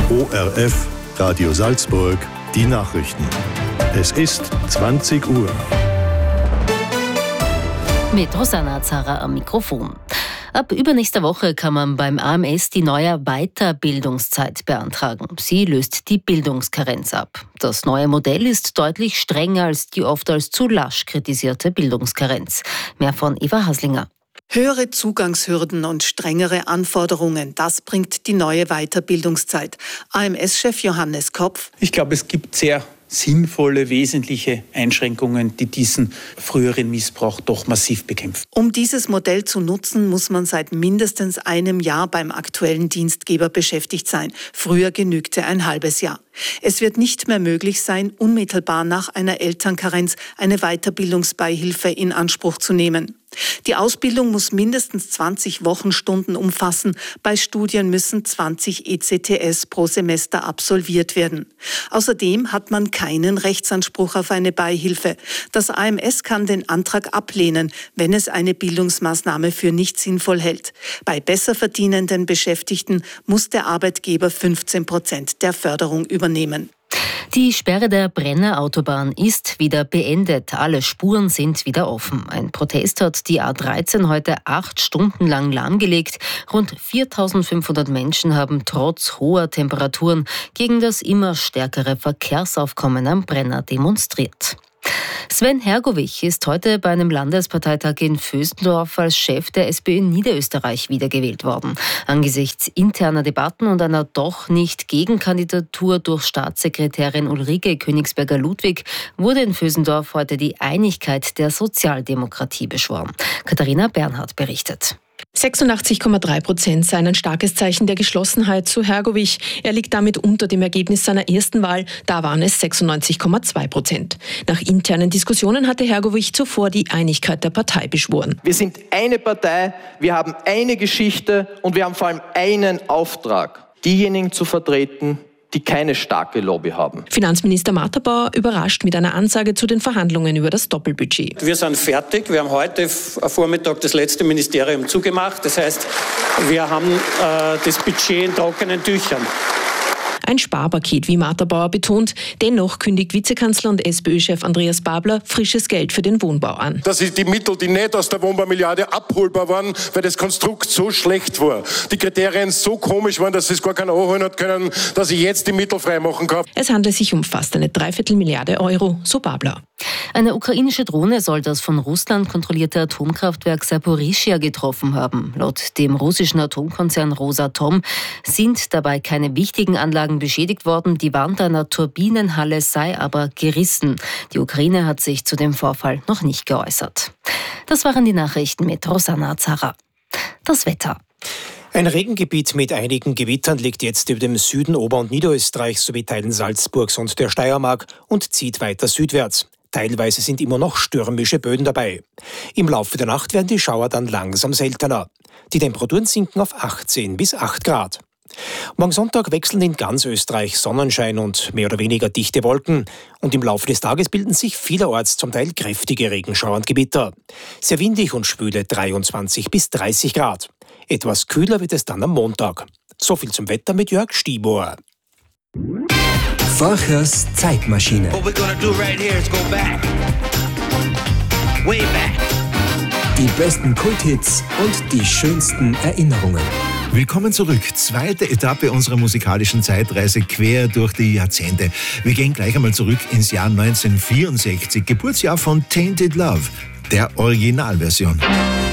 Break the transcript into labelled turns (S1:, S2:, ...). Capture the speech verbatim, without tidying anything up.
S1: O R F, Radio Salzburg, die Nachrichten. Es ist zwanzig Uhr.
S2: Mit Rosanna Zara am Mikrofon. Ab übernächster Woche kann man beim A M S die neue Weiterbildungszeit beantragen. Sie löst die Bildungskarenz ab. Das neue Modell ist deutlich strenger als die oft als zu lasch kritisierte Bildungskarenz. Mehr von Eva Haslinger.
S3: Höhere Zugangshürden und strengere Anforderungen, das bringt die neue Weiterbildungszeit. A M S-Chef Johannes Kopf.
S4: Ich glaube, es gibt sehr sinnvolle, wesentliche Einschränkungen, die diesen früheren Missbrauch doch massiv bekämpfen.
S3: Um dieses Modell zu nutzen, muss man seit mindestens einem Jahr beim aktuellen Dienstgeber beschäftigt sein. Früher genügte ein halbes Jahr. Es wird nicht mehr möglich sein, unmittelbar nach einer Elternkarenz eine Weiterbildungsbeihilfe in Anspruch zu nehmen. Die Ausbildung muss mindestens zwanzig Wochenstunden umfassen. Bei Studien müssen zwanzig E C T S pro Semester absolviert werden. Außerdem hat man keinen Rechtsanspruch auf eine Beihilfe. Das A M S kann den Antrag ablehnen, wenn es eine Bildungsmaßnahme für nicht sinnvoll hält. Bei besser verdienenden Beschäftigten muss der Arbeitgeber fünfzehn Prozent der Förderung übernehmen.
S2: Die Sperre der Brenner Autobahn ist wieder beendet. Alle Spuren sind wieder offen. Ein Protest hat die A dreizehn heute acht Stunden lang lahmgelegt. Rund viertausendfünfhundert Menschen haben trotz hoher Temperaturen gegen das immer stärkere Verkehrsaufkommen am Brenner demonstriert. Sven Hergovich ist heute bei einem Landesparteitag in Vösendorf als Chef der SPÖ Niederösterreich wiedergewählt worden. Angesichts interner Debatten und einer doch nicht Gegenkandidatur durch Staatssekretärin Ulrike Königsberger-Ludwig wurde in Vösendorf heute die Einigkeit der Sozialdemokratie beschworen. Katharina Bernhardt berichtet.
S5: sechsundachtzig Komma drei Prozent seien ein starkes Zeichen der Geschlossenheit zu Hergovich. Er liegt damit unter dem Ergebnis seiner ersten Wahl. Da waren es sechsundneunzig Komma zwei Prozent. Nach internen Diskussionen hatte Hergovich zuvor die Einigkeit der Partei beschworen.
S6: Wir sind eine Partei, wir haben eine Geschichte und wir haben vor allem einen Auftrag, diejenigen zu vertreten, die keine starke Lobby haben.
S5: Finanzminister Matterbauer überrascht mit einer Ansage zu den Verhandlungen über das Doppelbudget.
S7: Wir sind fertig. Wir haben heute Vormittag das letzte Ministerium zugemacht. Das heißt, wir haben äh, das Budget in trockenen Tüchern.
S5: Ein Sparpaket, wie Matterbauer betont. Dennoch kündigt Vizekanzler und SPÖ-Chef Andreas Babler frisches Geld für den Wohnbau an.
S8: Das sind die Mittel, die nicht aus der Wohnbaumilliarde abholbar waren, weil das Konstrukt so schlecht war. Die Kriterien so komisch waren, dass es gar keiner anholen hat können, dass ich jetzt die Mittel freimachen kann.
S5: Es handelt sich um fast eine Dreiviertelmilliarde Euro, so Babler.
S2: Eine ukrainische Drohne soll das von Russland kontrollierte Atomkraftwerk Saporischschja getroffen haben. Laut dem russischen Atomkonzern Rosatom sind dabei keine wichtigen Anlagen beschädigt worden. Die Wand einer Turbinenhalle sei aber gerissen. Die Ukraine hat sich zu dem Vorfall noch nicht geäußert. Das waren die Nachrichten mit Rosanna Zara. Das Wetter.
S9: Ein Regengebiet mit einigen Gewittern liegt jetzt über dem Süden Ober- und Niederösterreichs sowie Teilen Salzburgs und der Steiermark und zieht weiter südwärts. Teilweise sind immer noch stürmische Böen dabei. Im Laufe der Nacht werden die Schauer dann langsam seltener. Die Temperaturen sinken auf achtzehn bis acht Grad. Morgen Sonntag wechseln in ganz Österreich Sonnenschein und mehr oder weniger dichte Wolken. Und im Laufe des Tages bilden sich vielerorts zum Teil kräftige Regenschauer und Gewitter. Sehr windig und schwüle dreiundzwanzig bis dreißig Grad. Etwas kühler wird es dann am Montag. So viel zum Wetter mit Jörg Stiebuhr.
S10: Forchers Zeitmaschine. Die besten Kulthits und die schönsten Erinnerungen.
S11: Willkommen zurück. Zweite Etappe unserer musikalischen Zeitreise quer durch die Jahrzehnte. Wir gehen gleich einmal zurück ins Jahr neunzehnhundertvierundsechzig, Geburtsjahr von Tainted Love, der Originalversion.